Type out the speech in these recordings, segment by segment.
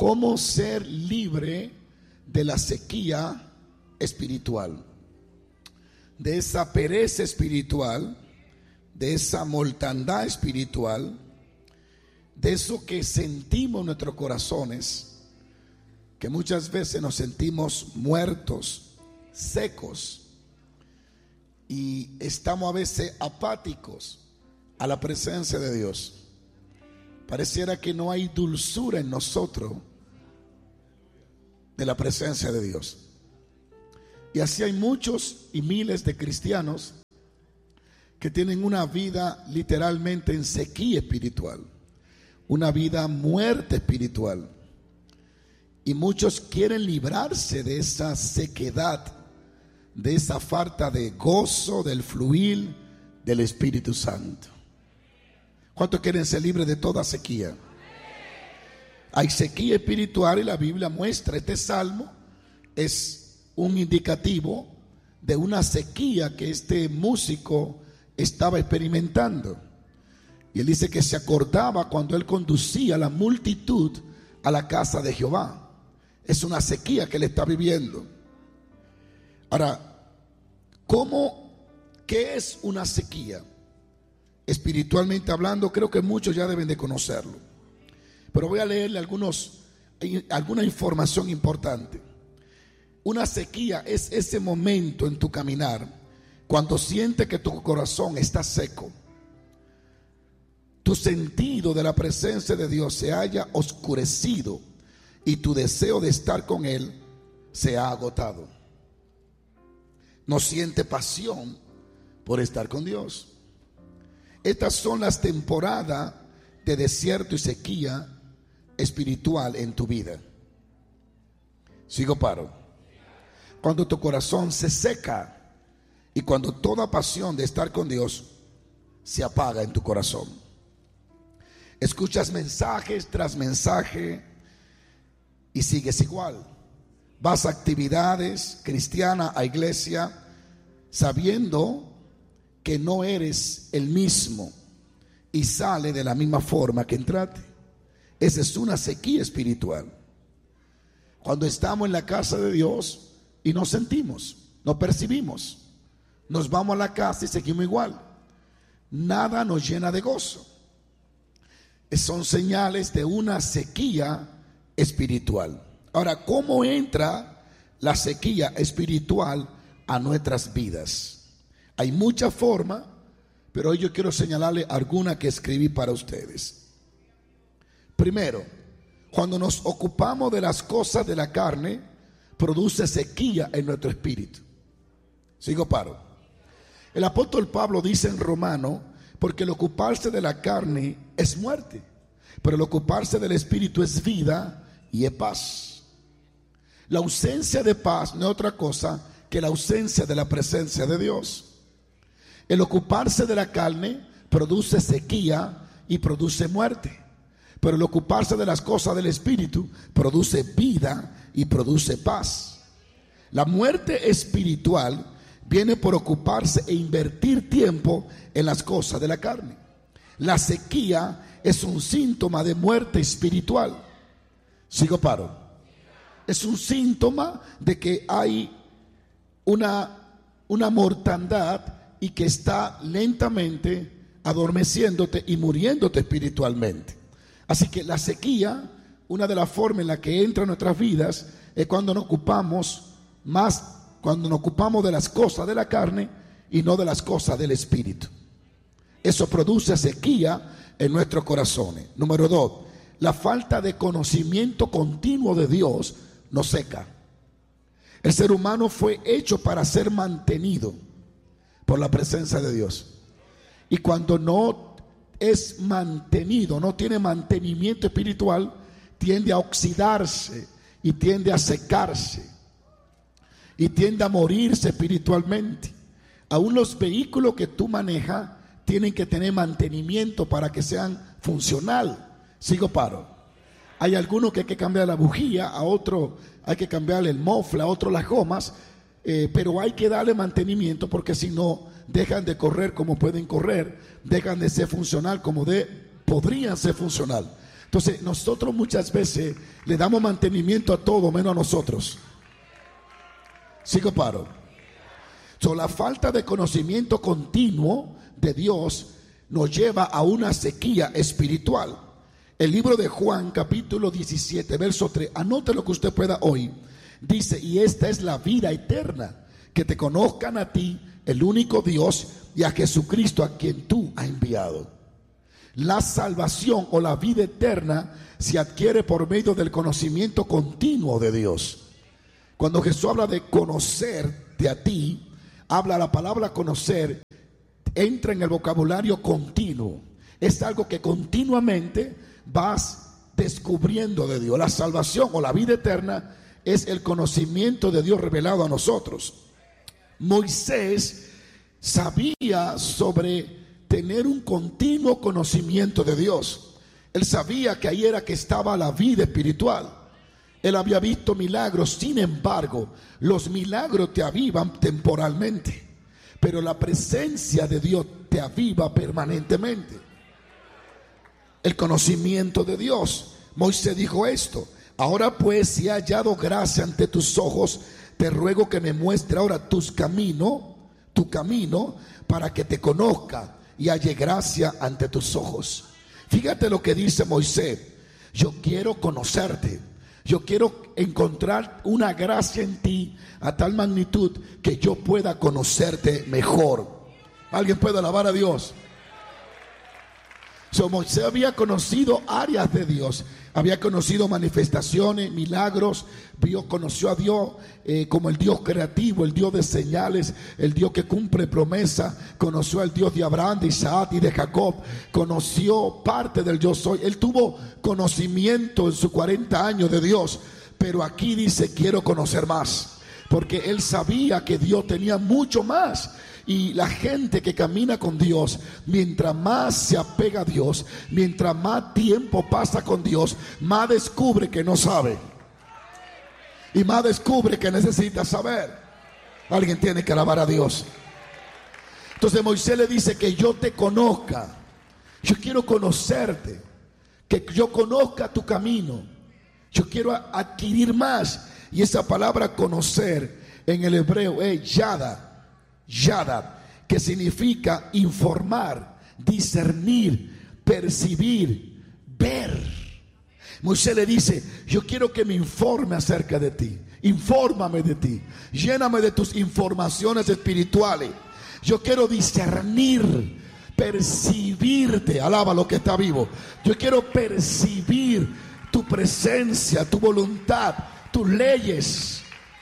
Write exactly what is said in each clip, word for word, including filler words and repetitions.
¿Cómo ser libre de la sequía espiritual? De esa pereza espiritual, de esa mortandad espiritual, de eso que sentimos en nuestros corazones, que muchas veces nos sentimos muertos, secos, y estamos a veces apáticos a la presencia de Dios. Pareciera que no hay dulzura en nosotros de la presencia de Dios. Y así hay muchos y miles de cristianos que tienen una vida literalmente en sequía espiritual, una vida muerta espiritual. Y muchos quieren librarse de esa sequedad, de esa falta de gozo, del fluir del Espíritu Santo. ¿Cuántos quieren ser libres de toda sequía? Hay sequía espiritual y la Biblia muestra, este salmo es un indicativo de una sequía que este músico estaba experimentando. Y él dice que se acordaba cuando él conducía a la multitud a la casa de Jehová. Es una sequía que él está viviendo. Ahora, ¿cómo, qué es una sequía? Espiritualmente hablando, creo que muchos ya deben de conocerlo, pero voy a leerle algunos, alguna información importante. Una sequía es ese momento en tu caminar cuando sientes que tu corazón está seco, tu sentido de la presencia de Dios se haya oscurecido y tu deseo de estar con Él se ha agotado. No siente pasión por estar con Dios. Estas son las temporadas de desierto y sequía espiritual en tu vida. Sigo paro. Cuando tu corazón se seca y cuando toda pasión de estar con Dios se apaga en tu corazón. Escuchas mensajes tras mensaje y sigues igual. Vas a actividades cristianas, a iglesia, sabiendo que no eres el mismo y sale de la misma forma que entraste. Esa es una sequía espiritual. Cuando estamos en la casa de Dios y nos sentimos, nos percibimos, nos vamos a la casa y seguimos igual. Nada nos llena de gozo. Son señales de una sequía espiritual. Ahora, ¿cómo entra la sequía espiritual a nuestras vidas? Hay muchas formas, pero hoy yo quiero señalarle alguna que escribí para ustedes. Primero, cuando nos ocupamos de las cosas de la carne, produce sequía en nuestro espíritu. Sigo paro. El apóstol Pablo dice en Romano, porque el ocuparse de la carne es muerte, pero el ocuparse del espíritu es vida y es paz. La ausencia de paz no es otra cosa que la ausencia de la presencia de Dios. El ocuparse de la carne produce sequía y produce muerte, pero el ocuparse de las cosas del espíritu produce vida y produce paz. La muerte espiritual viene por ocuparse e invertir tiempo en las cosas de la carne. La sequía es un síntoma de muerte espiritual. Sigo paro. Es un síntoma de que hay una, una mortandad y que está lentamente adormeciéndote y muriéndote espiritualmente. Así que la sequía, una de las formas en la que entra en nuestras vidas, es cuando nos ocupamos más, cuando nos ocupamos de las cosas de la carne y no de las cosas del espíritu. Eso produce sequía en nuestros corazones. Número dos, la falta de conocimiento continuo de Dios nos seca. El ser humano fue hecho para ser mantenido por la presencia de Dios. Y cuando no es mantenido, no tiene mantenimiento espiritual, tiende a oxidarse y tiende a secarse y tiende a morirse espiritualmente. Aún los vehículos que tú manejas tienen que tener mantenimiento para que sean funcional. Sigo paro. Hay algunos que hay que cambiar la bujía, a otro hay que cambiarle el mofle, a otro las gomas, eh, pero hay que darle mantenimiento porque si no dejan de correr como pueden correr, dejan de ser funcional como de, podrían ser funcional. Entonces nosotros muchas veces le damos mantenimiento a todo menos a nosotros. ¿Sigo paro? So, la falta de conocimiento continuo de Dios nos lleva a una sequía espiritual. El libro de Juan capítulo diecisiete verso tres, anote lo que usted pueda hoy. Dice: y esta es la vida eterna, que te conozcan a ti, el único Dios, y a Jesucristo a quien tú has enviado. La salvación o la vida eterna se adquiere por medio del conocimiento continuo de Dios. Cuando Jesús habla de conocerte a ti, habla la palabra conocer, entra en el vocabulario continuo. Es algo que continuamente vas descubriendo de Dios. La salvación o la vida eterna es el conocimiento de Dios revelado a nosotros. Moisés sabía sobre tener un continuo conocimiento de Dios. Él sabía que ahí era que estaba la vida espiritual. Él había visto milagros. Sin embargo, los milagros te avivan temporalmente, pero la presencia de Dios te aviva permanentemente. El conocimiento de Dios. Moisés dijo esto: ahora pues, si he hallado gracia ante tus ojos, te ruego que me muestre ahora tus caminos, tu camino, para que te conozca y halle gracia ante tus ojos. Fíjate lo que dice Moisés: yo quiero conocerte, yo quiero encontrar una gracia en ti a tal magnitud que yo pueda conocerte mejor. ¿Alguien puede alabar a Dios? So, Moisés había conocido áreas de Dios, había conocido manifestaciones, milagros, vio, conoció a Dios eh, como el Dios creativo, el Dios de señales, el Dios que cumple promesa. Conoció al Dios de Abraham, de Isaac y de Jacob. Conoció parte del yo soy. Él tuvo conocimiento en sus cuarenta años de Dios, pero aquí dice: quiero conocer más, porque él sabía que Dios tenía mucho más. Y la gente que camina con Dios, mientras más se apega a Dios, mientras más tiempo pasa con Dios, más descubre que no sabe, y más descubre que necesita saber. Alguien tiene que alabar a Dios. Entonces Moisés le dice: que yo te conozca, yo quiero conocerte, que yo conozca tu camino, yo quiero adquirir más. Y esa palabra conocer en el hebreo es yada, yada, que significa informar, discernir, percibir, ver. Moisés le dice: yo quiero que me informe acerca de ti, infórmame de ti, lléname de tus informaciones espirituales. Yo quiero discernir, percibirte, alaba lo que está vivo. Yo quiero percibir tu presencia, tu voluntad, tus leyes.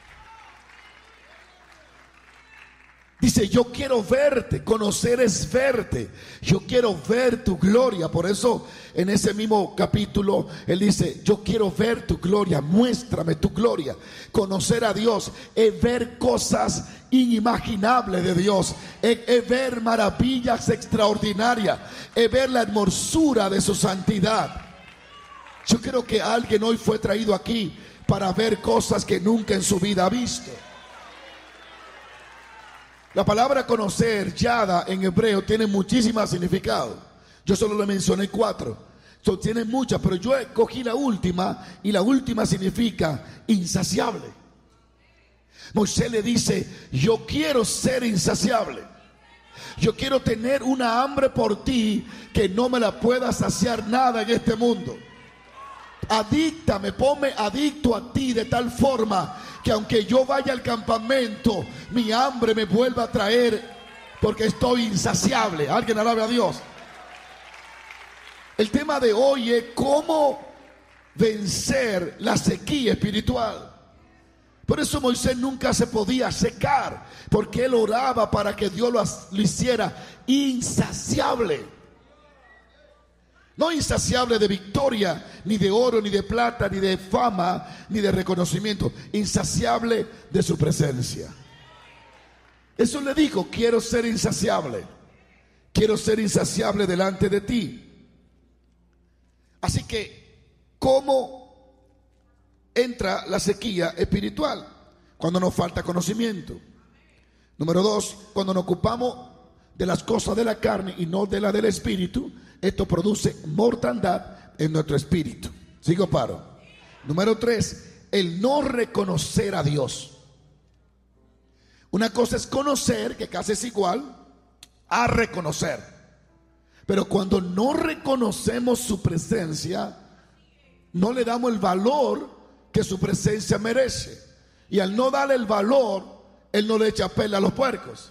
Dice: yo quiero verte. Conocer es verte. Yo quiero ver tu gloria. Por eso en ese mismo capítulo él dice: yo quiero ver tu gloria, muéstrame tu gloria. Conocer a Dios es ver cosas inimaginables de Dios, es, es ver maravillas extraordinarias, es ver la hermosura de su santidad. Yo creo que alguien hoy fue traído aquí para ver cosas que nunca en su vida ha visto. La palabra conocer, yada, en hebreo tiene muchísimos significados. Yo solo le mencioné cuatro. So, tiene muchas, pero yo escogí la última, y la última significa insaciable. Moisés le dice: yo quiero ser insaciable. Yo quiero tener una hambre por ti que no me la pueda saciar nada en este mundo. Adíctame, ponme adicto a ti de tal forma que aunque yo vaya al campamento, mi hambre me vuelva a traer, porque estoy insaciable. Alguien alabe a Dios. El tema de hoy es cómo vencer la sequía espiritual. Por eso Moisés nunca se podía secar, porque él oraba para que Dios lo, lo hiciera insaciable. No insaciable de victoria, ni de oro, ni de plata, ni de fama, ni de reconocimiento. Insaciable de su presencia. Eso le dijo: quiero ser insaciable. Quiero ser insaciable delante de ti. Así que, ¿cómo entra la sequía espiritual? Cuando nos falta conocimiento. Número dos, cuando nos ocupamos de las cosas de la carne y no de la del espíritu. Esto produce mortandad en nuestro espíritu. Sigo paro. Número tres, el no reconocer a Dios. Una cosa es conocer, que casi es igual a reconocer. Pero cuando no reconocemos su presencia, no le damos el valor que su presencia merece. Y al no darle el valor, Él no le echa pela a los puercos.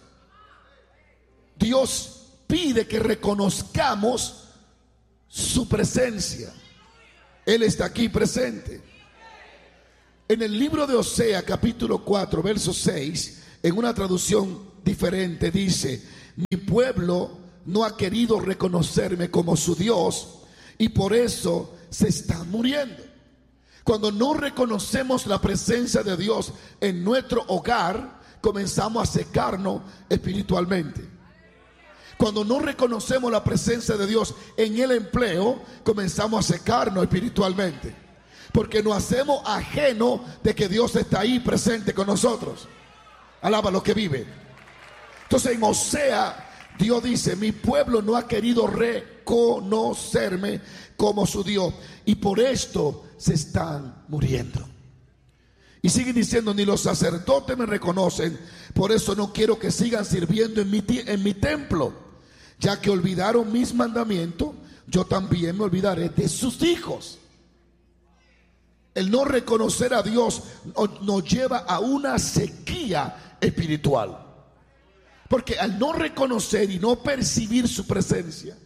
Dios pide que reconozcamos su presencia. Él está aquí presente. En el libro de Osea, capítulo cuatro, verso seis, en una traducción diferente dice: mi pueblo no ha querido reconocerme como su Dios y por eso se están muriendo. Cuando no reconocemos la presencia de Dios en nuestro hogar, comenzamos a secarnos espiritualmente. Cuando no reconocemos la presencia de Dios en el empleo, comenzamos a secarnos espiritualmente, porque nos hacemos ajeno de que Dios está ahí presente con nosotros. Alaba lo que vive. Entonces en Osea, Dios dice: mi pueblo no ha querido reconocerme como su Dios y por esto se están muriendo. Y sigue diciendo: ni los sacerdotes me reconocen, por eso no quiero que sigan sirviendo en mi, en mi templo, ya que olvidaron mis mandamientos, yo también me olvidaré de sus hijos. El no reconocer a Dios nos lleva a una sequía espiritual, porque al no reconocer y no percibir su presencia,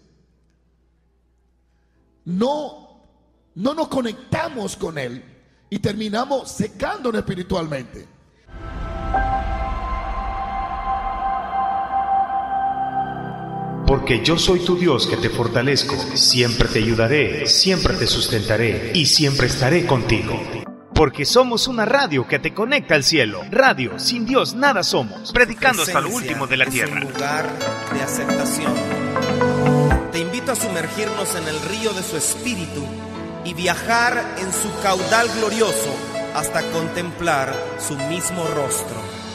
no, no nos conectamos con Él y terminamos secándonos espiritualmente. Porque yo soy tu Dios que te fortalezco, siempre te ayudaré, siempre te sustentaré y siempre estaré contigo. Porque somos una radio que te conecta al cielo. Radio, sin Dios nada somos, predicando hasta lo último de la tierra. Es un lugar de aceptación. Te invito a sumergirnos en el río de su espíritu y viajar en su caudal glorioso hasta contemplar su mismo rostro.